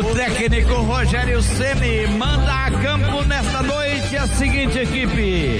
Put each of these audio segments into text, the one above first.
O técnico Rogério Ceni manda a campo nesta noite a seguinte equipe: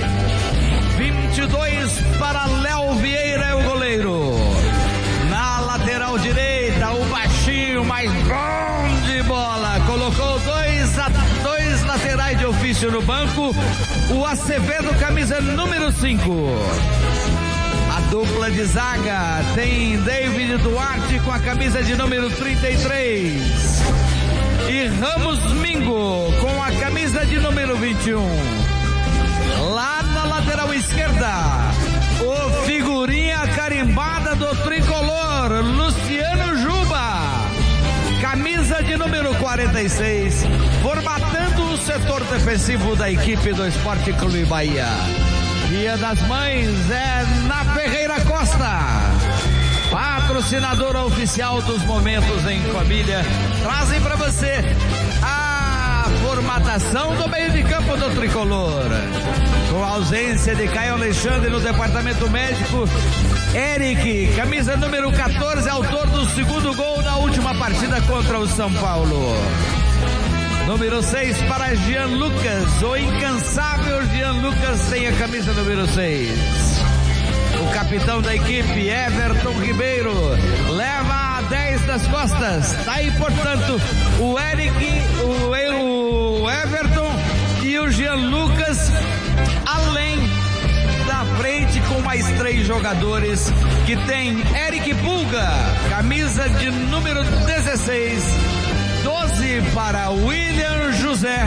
22 para Léo Vieira, é o goleiro. Na lateral direita, o baixinho mais bom de bola, colocou dois laterais de ofício no banco, o Acevedo, camisa número 5. A dupla de zaga tem David Duarte com a camisa de número 33 e Ramos Mingo com a camisa de número 21. Lá na lateral esquerda, o figurinha carimbada do tricolor, Luciano Juba, camisa de número 46, formatando o setor defensivo da equipe do Esporte Clube Bahia. Dia das Mães é na Ferreira Costa, patrocinadora oficial dos momentos em família. Trazem para você a formatação do meio de campo do tricolor, com a ausência de Caio Alexandre no departamento médico. Eric, camisa número 14, autor do segundo gol na última partida contra o São Paulo. Número 6 para Jean Lucas, o incansável Jean Lucas tem a camisa número 6. O capitão da equipe, Everton Ribeiro, leva a 10 das costas. Tá aí, portanto, o Eric, o Everton e o Jean Lucas, além da frente com mais 3 jogadores, que tem Eric Pulga, camisa de número 16, 12 para William José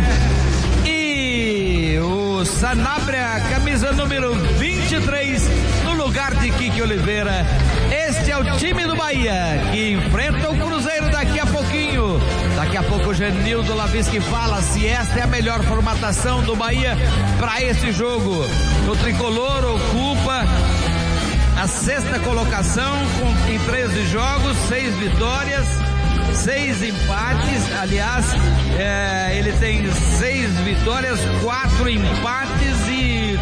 e o Sanabria, camisa número 23, no lugar de Kiki Oliveira. Este é o time do Bahia, que enfrenta o Cruzeiro daqui a pouquinho. Daqui a pouco o Genildo Lavischi fala se esta é a melhor formatação do Bahia para esse jogo. O tricolor ocupa a 6ª colocação em 13 jogos, 6 vitórias, 6 empates. Aliás, ele tem 6 vitórias, 4 empates e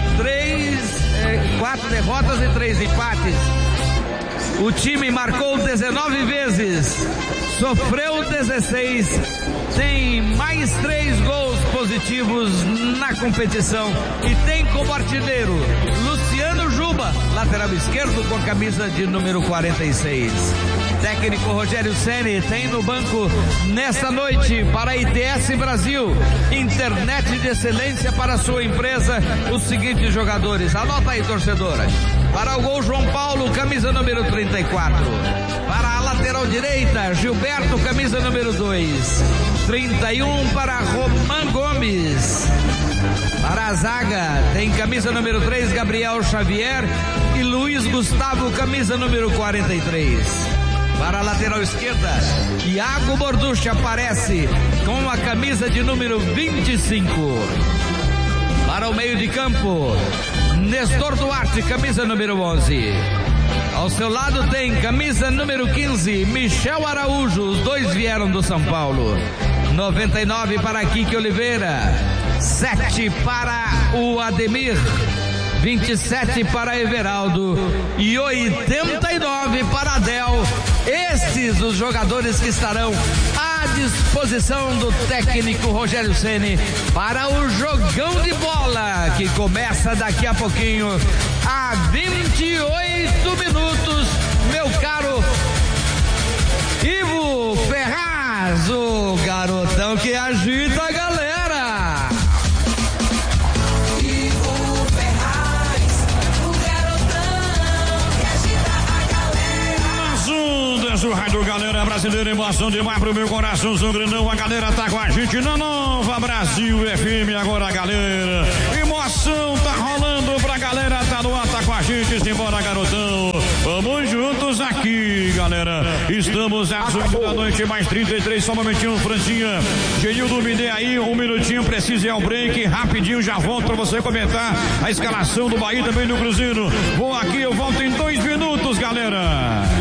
4 derrotas e 3 empates. O time marcou 19 vezes, sofreu 16, tem mais 3 gols positivos na competição e tem como artilheiro Luciano Juba, lateral esquerdo com a camisa de número 46. Técnico Rogério Ceni tem no banco nesta noite para a ITS Brasil, internet de excelência para a sua empresa, os seguintes jogadores. Anota aí, torcedora. Para o gol, João Paulo, camisa número 34. Para a lateral direita, Gilberto, camisa número 2. 31 para Roman Gomes. Para a zaga, tem camisa número 3, Gabriel Xavier e Luiz Gustavo, camisa número 43. Para a lateral esquerda, Iago Borducci aparece com a camisa de número 25. Para o meio de campo, Nestor Duarte, camisa número 11. Ao seu lado tem camisa número 15, Michel Araújo, os dois vieram do São Paulo. 99 para Kiki Oliveira, 7 para o Ademir, 27 para Everaldo e 89 para Adel. Estes os jogadores que estarão à disposição do técnico Rogério Ceni para o jogão de bola que começa daqui a pouquinho, a 28 minutos, meu caro Ivo Ferraz, o garotão que agita a galera. O rádio Galera Brasileira, emoção demais pro meu coração, São Grandão, a galera tá com a gente na Nova Brasil FM, agora a galera, emoção tá rolando pra galera, tá no ar, tá com a gente, simbora garotão, vamos juntos aqui, galera, estamos às 8 da noite, mais 33, só um momentinho, Francinha, Genildo, me dê aí um minutinho, precisa ir ao break, rapidinho, já volto pra você comentar a escalação do Bahia também do Cruzeiro, vou aqui, eu volto em 2 minutos, galera.